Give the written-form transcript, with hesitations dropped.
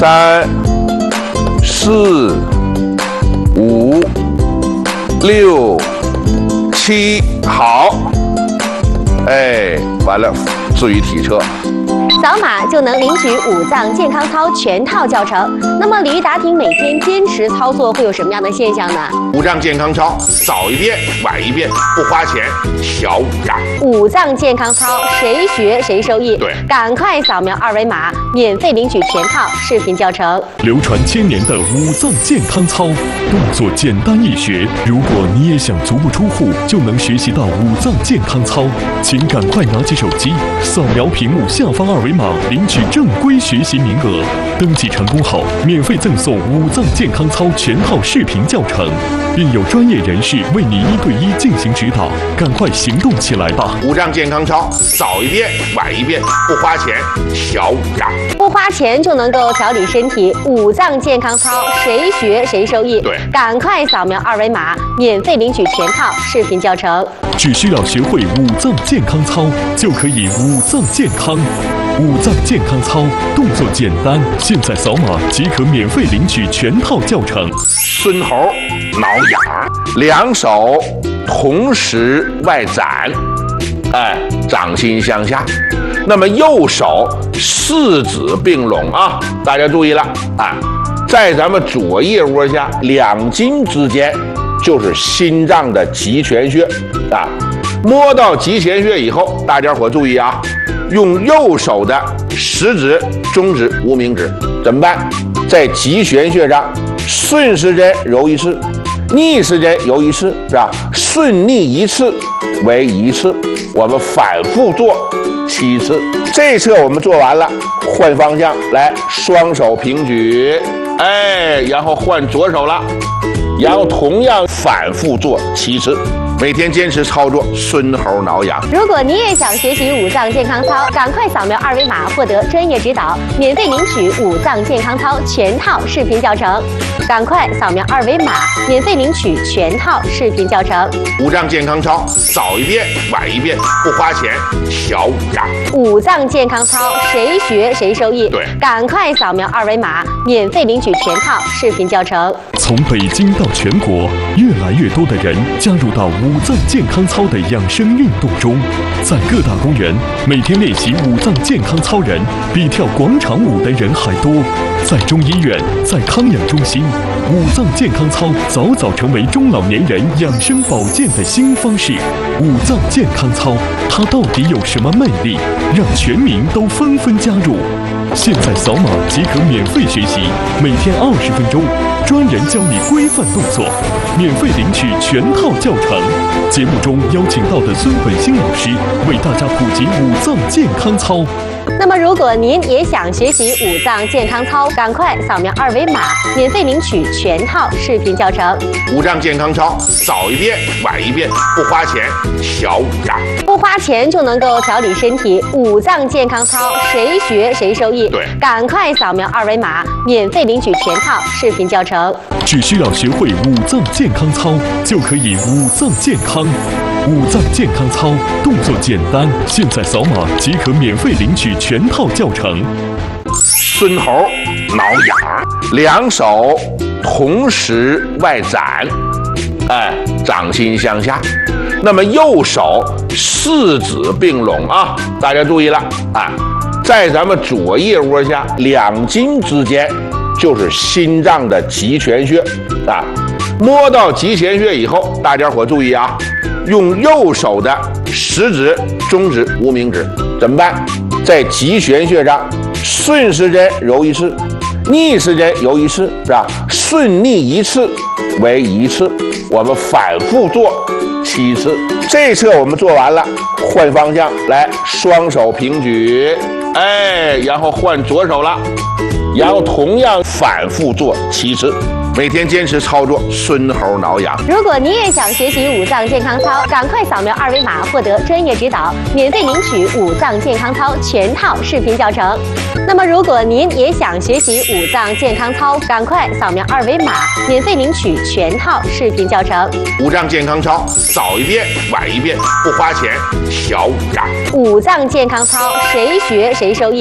3、4、5、6、7，好，哎，完了，自己提车。 扫码就能领取五脏健康操全套教程。那么李玉达婷每天坚持操作会有什么样的现象呢？ 五脏健康操早一遍晚一遍，不花钱，小五脏。 五脏健康操谁学谁受益。 对， 赶快扫描二维码，免费领取全套视频教程。 流传千年的五脏健康操，动作简单易学。如果你也想足不出户就能学习到五脏健康操，请赶快拿起手机，扫描屏幕下方二维码，领取正规学习名额。登记成功后，免费赠送五脏健康操全套视频教程，并有专业人士为你1对1进行指导。赶快行动起来吧！ 五脏健康操早一遍晚一遍，不花钱，小五脏。 不花钱就能够调理身体，五脏健康操谁学谁受益。 对， 赶快扫描二维码，免费领取全套视频教程。 只需要学会五脏健康操，就可以五脏健康。五脏健康操动作简单，现在扫码即可免费领取全套教程。 孙猴挠痒，两手同时外展，哎，掌心向下。那么右手四指并拢啊，大家注意了啊，在咱们左腋窝下两筋之间就是心脏的极泉穴啊。摸到极泉穴以后，大家伙注意啊，用右手的食指、中指、无名指怎么办？在极泉穴上顺时针揉一次，逆时针揉一次，是吧？顺逆一次为1次，我们反复做7次。这侧我们做完了，换方向来，双手平举，哎，然后换左手了，然后同样反复做7次。每天坚持操作，孙猴挠痒。 如果你也想学习五脏健康操，赶快扫描二维码获得专业指导，免费领取五脏健康操全套视频教程。赶快扫描二维码，免费领取全套视频教程。 五脏健康操早一遍晚一遍，不花钱，小五脏。 五脏健康操谁学谁受益。 对， 赶快扫描二维码，免费领取全套视频教程。 从北京到全国，越来越多的人加入到五脏健康操的养生运动中，在各大公园，每天练习五脏健康操人比跳广场舞的人还多。在中医院，在康养中心，五脏健康操早早成为中老年人养生保健的新方式。五脏健康操，它到底有什么魅力，让全民都纷纷加入？现在扫码即可免费学习，每天20分钟，专人教你规范动作，免费领取全套教程。节目中邀请到的孙本兴老师为大家普及五脏健康操。 那么如果您也想学习五脏健康操，赶快扫描二维码，免费领取全套视频教程。 五脏健康操早一遍晚一遍，不花钱，小五脏。 不花钱就能够调理身体，五脏健康操谁学谁受益。 对， 赶快扫描二维码，免费领取全套视频教程。 只需要学会五脏健康操，就可以五脏健康。五脏健康操动作简单，现在扫码即可免费领取全套教程。 孙猴挠痒，两手同时外展，哎，掌心向下。那么右手四指并拢啊，大家注意了啊，在咱们左腋窝下两筋之间就是心脏的极泉穴啊。摸到极泉穴以后，大家伙注意啊，用右手的食指、中指、无名指怎么办？在极泉穴上顺时针揉一次，逆时针揉一次，是吧？顺逆一次为1次，我们反复做7次。这侧我们做完了，换方向来，双手平举，哎，然后换左手了，然后同样反复做7次。每天坚持操作，孙猴挠痒。 如果你也想学习五脏健康操，赶快扫描二维码获得专业指导，免费领取五脏健康操全套视频教程。那么如果您也想学习五脏健康操，赶快扫描二维码，免费领取全套视频教程。 五脏健康操早一遍晚一遍，不花钱，小五脏。 五脏健康操谁学谁受益。